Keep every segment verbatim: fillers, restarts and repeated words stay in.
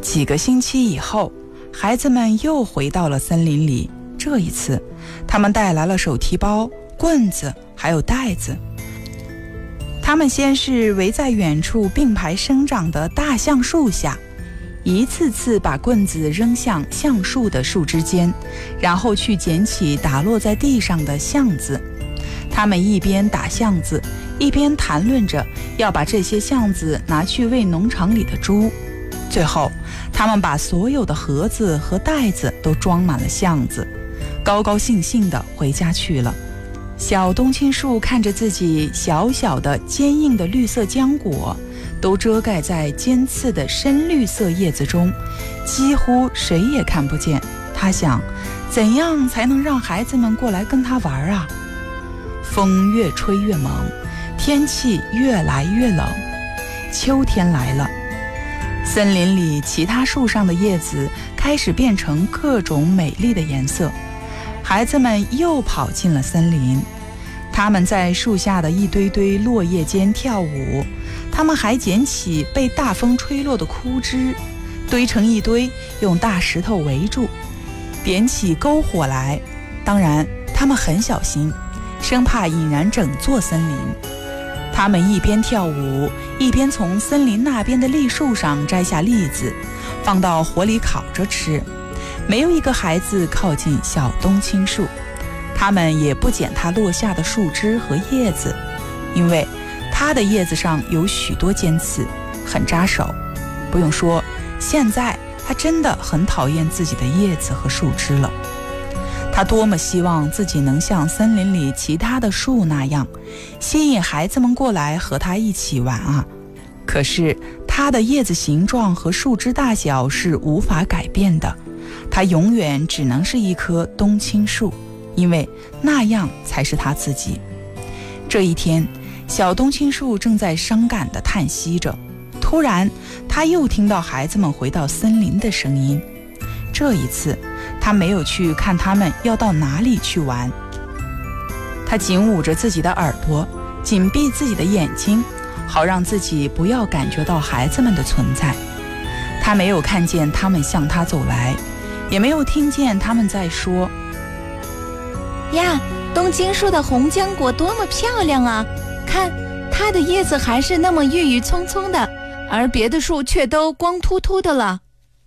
几个星期以后，孩子们又回到了森林里。这一次，他们带来了手提包、棍子，还有袋子。他们先是围在远处并排生长的大橡树下，一次次把棍子扔向橡树的树枝间，然后去捡起打落在地上的橡子。他们一边打橡子，一边谈论着要把这些橡子拿去喂农场里的猪。最后，他们把所有的盒子和袋子都装满了橡子，高高兴兴地回家去了。小冬青树看着自己小小的坚硬的绿色浆果都遮盖在尖刺的深绿色叶子中，几乎谁也看不见。他想，怎样才能让孩子们过来跟他玩啊？风越吹越猛，天气越来越冷，秋天来了。森林里其他树上的叶子开始变成各种美丽的颜色。孩子们又跑进了森林，他们在树下的一堆堆落叶间跳舞，他们还捡起被大风吹落的枯枝，堆成一堆，用大石头围住，点起篝火来。当然，他们很小心，生怕引燃整座森林。他们一边跳舞，一边从森林那边的栗树上摘下栗子，放到火里烤着吃。没有一个孩子靠近小冬青树，他们也不捡它落下的树枝和叶子，因为它的叶子上有许多尖刺，很扎手。不用说，现在他真的很讨厌自己的叶子和树枝了。他多么希望自己能像森林里其他的树那样，吸引孩子们过来和他一起玩啊！可是他的叶子形状和树枝大小是无法改变的，他永远只能是一棵冬青树，因为那样才是他自己。这一天，小冬青树正在伤感地叹息着，突然他又听到孩子们回到森林的声音。这一次他没有去看他们要到哪里去玩，他紧捂着自己的耳朵，紧闭自己的眼睛，好让自己不要感觉到孩子们的存在。他没有看见他们向他走来，也没有听见他们在说： 呀，冬青树的红浆果多么漂亮啊！看，它的叶子还是那么郁郁葱葱的，而别的树却都光秃秃的了。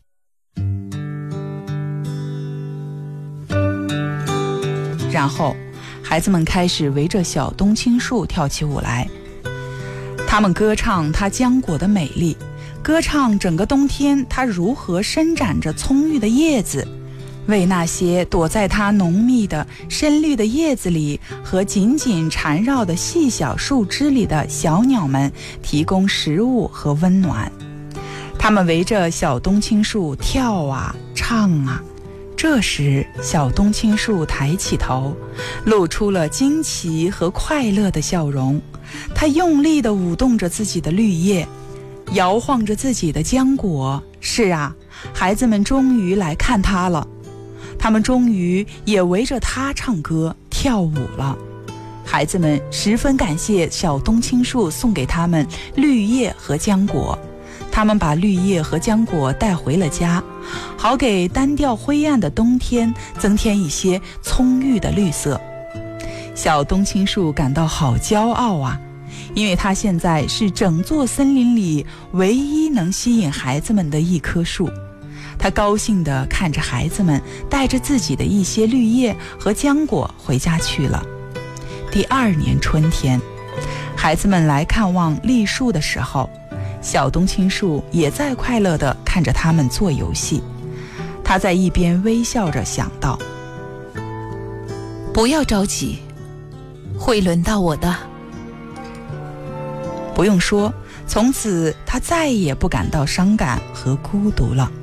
然后孩子们开始围着小冬青树跳起舞来，他们歌唱它浆果的美丽，歌唱整个冬天它如何伸展着葱郁的叶子，为那些躲在它浓密的深绿的叶子里和紧紧缠绕的细小树枝里的小鸟们提供食物和温暖。他们围着小冬青树跳啊唱啊。这时，小冬青树抬起头，露出了惊奇和快乐的笑容。它用力地舞动着自己的绿叶，摇晃着自己的浆果。是啊，孩子们终于来看它了，他们终于也围着它唱歌跳舞了。孩子们十分感谢小冬青树送给他们绿叶和浆果，他们把绿叶和浆果带回了家，好给单调灰暗的冬天增添一些葱郁的绿色。小冬青树感到好骄傲啊，因为它现在是整座森林里唯一能吸引孩子们的一棵树。它高兴地看着孩子们带着自己的一些绿叶和浆果回家去了。第二年春天，孩子们来看望栗树的时候，小冬青树也在快乐地看着他们做游戏。他在一边微笑着想到： 不要着急，会轮到我的。 不用说，从此他再也不感到伤感和孤独了。